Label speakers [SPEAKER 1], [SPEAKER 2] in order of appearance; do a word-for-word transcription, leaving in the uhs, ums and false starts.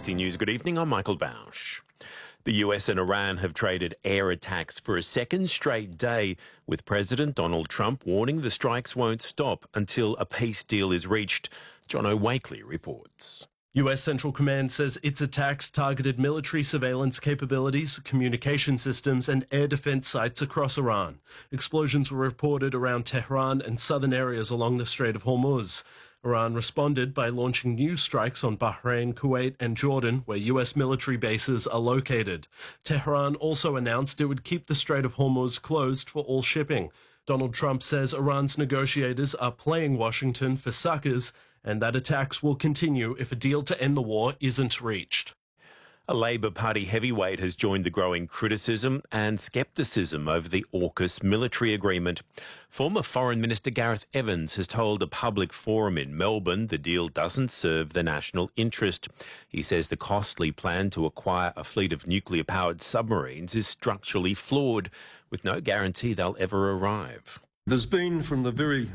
[SPEAKER 1] C News, good evening. I'm Michael Bausch. The U S and Iran have traded air attacks for a second straight day, with President Donald Trump warning the strikes won't stop until a peace deal is reached. John O'Wakely reports.
[SPEAKER 2] U S Central Command says its attacks targeted military surveillance capabilities, communication systems and air defense sites across Iran. Explosions were reported around Tehran and southern areas along the Strait of Hormuz. Iran responded by launching new strikes on Bahrain, Kuwait and Jordan, where U S military bases are located. Tehran also announced it would keep the Strait of Hormuz closed for all shipping. Donald Trump says Iran's negotiators are playing Washington for suckers and that attacks will continue if a deal to end the war isn't reached.
[SPEAKER 1] A Labor Party heavyweight has joined the growing criticism and scepticism over the AUKUS military agreement. Former Foreign Minister Gareth Evans has told a public forum in Melbourne the deal doesn't serve the national interest. He says the costly plan to acquire a fleet of nuclear-powered submarines is structurally flawed, with no guarantee they'll ever arrive.
[SPEAKER 3] There's been, from the very